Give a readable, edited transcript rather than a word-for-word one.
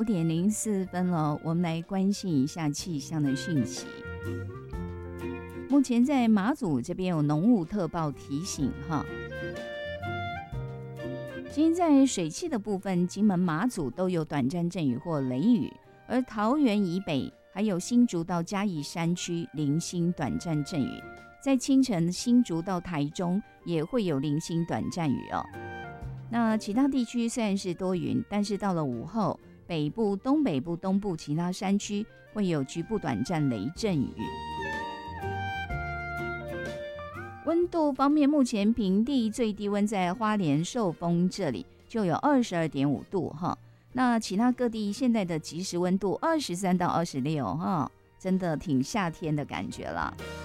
5:04了，我们来关心一下气象的讯息。目前在马祖这边有浓雾特报提醒哈。今天在水汽的部分，金门、马祖都有短暂阵雨或雷雨，而桃园以北还有新竹到嘉义山区零星短暂阵雨，在清晨新竹到台中也会有零星短暂雨哦。那其他地区虽然是多云，但是到了午后，北部、东北部、东部其他山区会有局部短暂雷阵雨。温度方面，目前平地最低温在花莲寿丰这里就有22.5度哈。那其他各地现在的即时温度23到26哈，真的挺夏天的感觉了。